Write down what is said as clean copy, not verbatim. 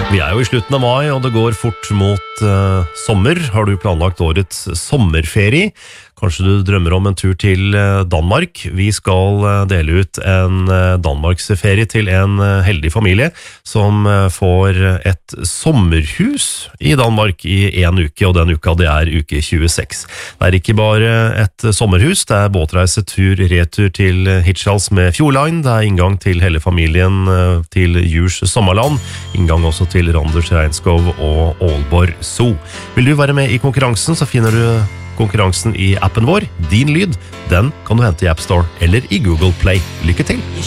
Vi jo I slutten av mai, og det går fort mot sommer. Har du planlagt årets sommerferie? Kanskje du drømmer om en tur til Danmark. Vi skal dele ut en Danmarksferie til en heldig familie som får et sommerhus I Danmark I en uke, og den uka det uke 26. Det ikke bare et sommerhus, det båtreise, tur, retur til Hirtshals med Fjordline. Det inngang til hele familien til Djurs sommerland. Inngang også til Randers Regnskov og Aalborg Zoo. Vil du være med I konkurransen, så finner du konkurransen I appen vår. Din lyd, den kan du hente I App Store eller I Google Play. Lykke til!